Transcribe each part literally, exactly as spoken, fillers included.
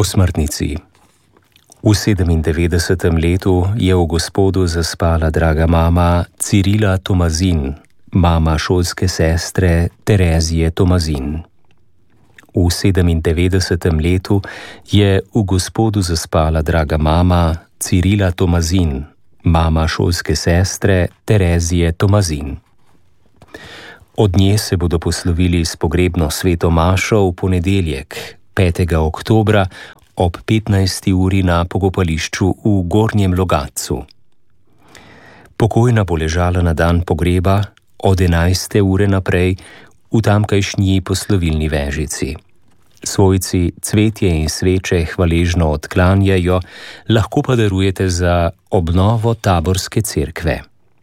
O smrtnici. V sedemindevetdesetem letu je v Gospodu zaspala draga mama Cirila Tomazin, mama šolske sestre Terezije Tomazin. V sedemindevetdesetem letu je v Gospodu zaspala draga mama Cirila Tomazin, mama šolske sestre Terezije Tomazin. Od nje se bodo poslovili s pogrebno sveto mašo v ponedeljek, petega oktobra ob petnajsti uri na pokopališču v Gornjem Logatcu. Pokojna bo ležala na dan pogreba od enajste ure naprej v tamkajšnji poslovilni vežici. Svojci cvetje in sveče hvaležno odklanjajo, lahko pa darujete za obnovo taborske cerkve.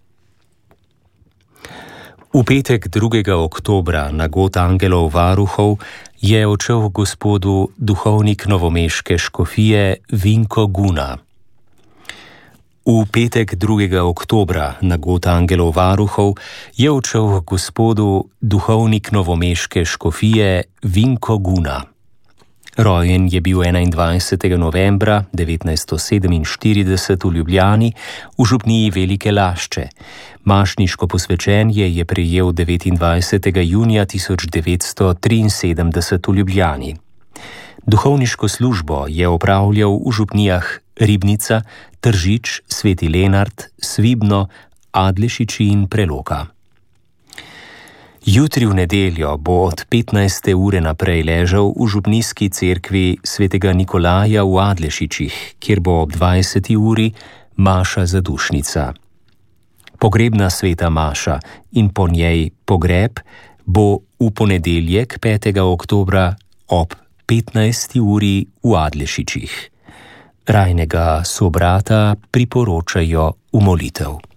V petek drugega oktobra na god angelov varuhov je odšel v Gospodu duhovnik novomeške škofije Vinko Guna. V petek drugega oktobra na god angelov varuhov je odšel v Gospodu duhovnik novomeške škofije Vinko Guna. Rojen je bil enaindvajsetega novembra devetnajststo sedeminštirideset v Ljubljani v župniji Velike Lašče. Mašniško posvečenje je prejel devetindvajsetega junija tisoč devetsto triinsedemdeset v Ljubljani. Duhovniško službo je opravljal v župnijah Ribnica, Tržič, Sveti Lenart, Svibno, Adlešiči in Preloka. Jutri v nedeljo bo od petnajste ure naprej ležal v župnijski cerkvi svetega Nikolaja v Adlešičih, kjer bo ob dvajseti uri maša zadušnica. Pogrebna sveta maša in po njej pogreb bo v ponedeljek petega oktobra ob petnajsti uri v Adlešičih. Rajnega sobrata priporočajo v molitev.